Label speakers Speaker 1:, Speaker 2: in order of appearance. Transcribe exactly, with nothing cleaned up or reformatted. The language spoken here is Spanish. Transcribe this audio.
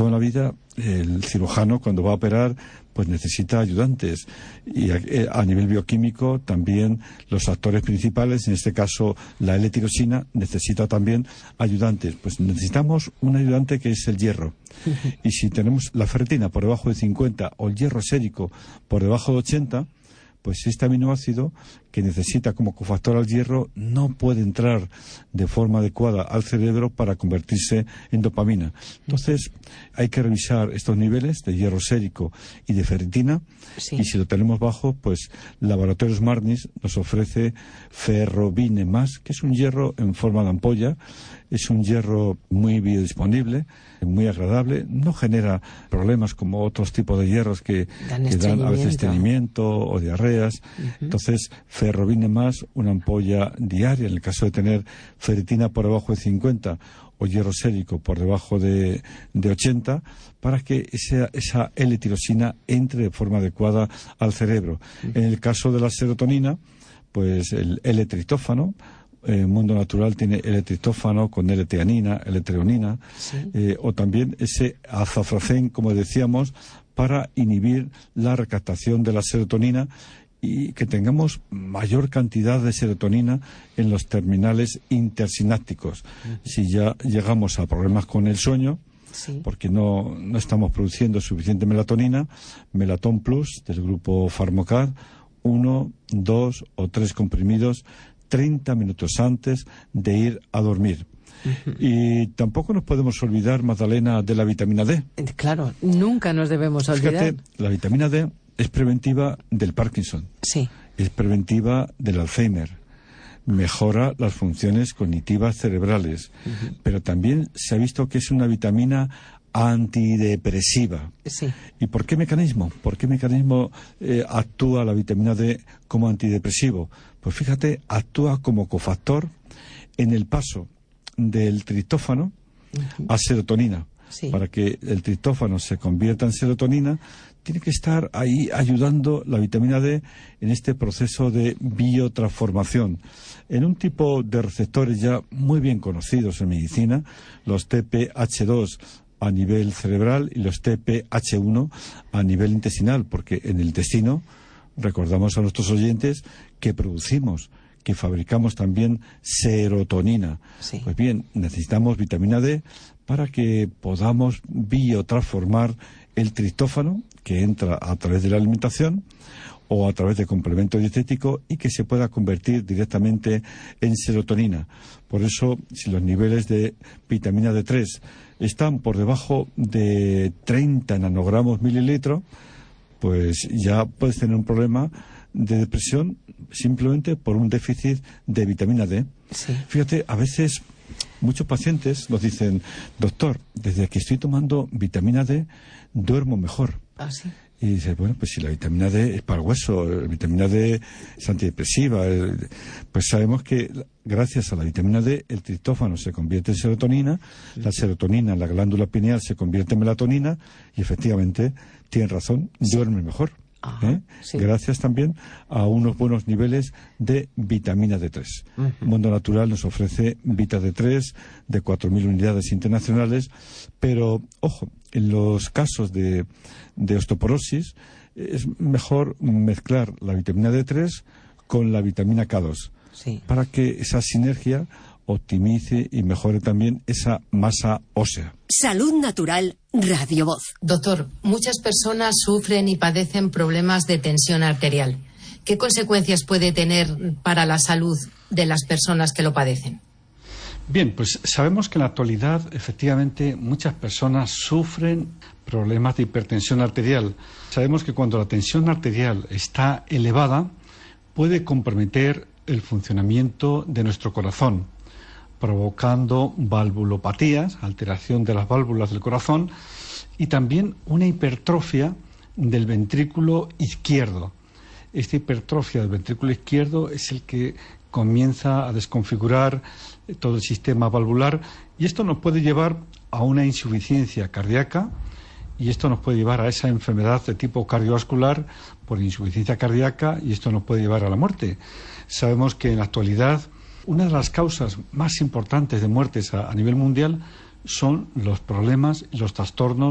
Speaker 1: todo en la vida, el cirujano cuando va a operar pues necesita ayudantes, y a, a nivel bioquímico también los actores principales, en este caso la L-tirosina, necesita también ayudantes. Pues necesitamos un ayudante que es el hierro, y si tenemos la ferritina por debajo de cincuenta o el hierro sérico por debajo de ochenta, pues este aminoácido que necesita como cofactor al hierro no puede entrar de forma adecuada al cerebro para convertirse en dopamina. Entonces hay que revisar estos niveles de hierro sérico y de ferritina, sí. Y si lo tenemos bajo, pues Laboratorios Marnis nos ofrece Ferrovine Más, que es un hierro en forma de ampolla. Es un hierro muy biodisponible, muy agradable, no genera problemas como otros tipos de hierros que dan, que dan a veces estreñimiento o diarreas. Uh-huh. Entonces, Ferrovine Más, una ampolla diaria, en el caso de tener ferritina por debajo de cincuenta o hierro sérico por debajo de, de ochenta, para que esa, esa L-tirosina entre de forma adecuada al cerebro. Uh-huh. En el caso de la serotonina, pues el L-triptófano, el mundo natural tiene L-triptófano con L-teanina, L-treonina, sí. eh, o también ese azafracén, como decíamos, para inhibir la recaptación de la serotonina y que tengamos mayor cantidad de serotonina en los terminales intersinápticos. Uh-huh. Si ya llegamos a problemas con el sueño, sí. porque no, no estamos produciendo suficiente melatonina, Melatón Plus del grupo Pharmacad, uno, dos o tres comprimidos treinta minutos antes de ir a dormir. Uh-huh. Y tampoco nos podemos olvidar, Magdalena, de la vitamina D.
Speaker 2: Claro, nunca nos debemos olvidar.
Speaker 1: Fíjate, la vitamina D es preventiva del Parkinson.
Speaker 2: Sí.
Speaker 1: Es preventiva del Alzheimer. Mejora las funciones cognitivas cerebrales. Uh-huh. Pero también se ha visto que es una vitamina antidepresiva.
Speaker 2: Sí.
Speaker 1: ¿Y por qué mecanismo? ¿Por qué mecanismo eh, actúa la vitamina D como antidepresivo? Pues fíjate, actúa como cofactor en el paso del triptófano uh-huh. a serotonina. Sí. Para que el triptófano se convierta en serotonina, tiene que estar ahí ayudando la vitamina D en este proceso de biotransformación. En un tipo de receptores ya muy bien conocidos en medicina, los T P H dos a nivel cerebral y los T P H uno a nivel intestinal, porque en el intestino, recordamos a nuestros oyentes, que producimos, que fabricamos también serotonina. Sí. Pues bien, necesitamos vitamina D para que podamos biotransformar el triptófano, que entra a través de la alimentación o a través de complemento dietético, y que se pueda convertir directamente en serotonina. Por eso, si los niveles de vitamina D tres están por debajo de treinta nanogramos mililitro, pues ya puedes tener un problema de depresión simplemente por un déficit de vitamina D.
Speaker 2: Sí.
Speaker 1: Fíjate, a veces muchos pacientes nos dicen, doctor, desde que estoy tomando vitamina D duermo mejor.
Speaker 2: ¿Ah, sí?
Speaker 1: Y dice, bueno, pues si la vitamina D es para el hueso, la vitamina D es antidepresiva, pues sabemos que gracias a la vitamina D el triptófano se convierte en serotonina, sí. La serotonina en la glándula pineal se convierte en melatonina y efectivamente, tienen razón, sí. Duerme mejor.
Speaker 2: Ajá,
Speaker 1: ¿eh?
Speaker 2: Sí.
Speaker 1: Gracias también a unos buenos niveles de vitamina D tres. Uh-huh. Mundo Natural nos ofrece Vita D tres de cuatro mil unidades internacionales, pero, ojo, en los casos de, de osteoporosis es mejor mezclar la vitamina D tres con la vitamina K dos,
Speaker 2: sí.
Speaker 1: para que esa sinergia optimice y mejore también esa masa ósea.
Speaker 3: Salud Natural, Radio Voz.
Speaker 4: Doctor, muchas personas sufren y padecen problemas de tensión arterial. ¿Qué consecuencias puede tener para la salud de las personas que lo padecen?
Speaker 5: Bien, pues sabemos que en la actualidad, efectivamente, muchas personas sufren problemas de hipertensión arterial. Sabemos que cuando la tensión arterial está elevada, puede comprometer el funcionamiento de nuestro corazón, provocando valvulopatías, alteración de las válvulas del corazón, y también una hipertrofia del ventrículo izquierdo. Esta hipertrofia del ventrículo izquierdo es el que comienza a desconfigurar todo el sistema valvular, y esto nos puede llevar a una insuficiencia cardíaca, y esto nos puede llevar a esa enfermedad de tipo cardiovascular por insuficiencia cardíaca, y esto nos puede llevar a la muerte. Sabemos que en la actualidad una de las causas más importantes de muertes a, a nivel mundial son los problemas y los trastornos